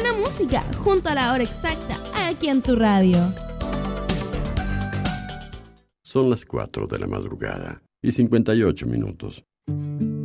buena música, junto a la hora exacta, aquí en tu radio. Son las 4 de la madrugada y 58 minutos.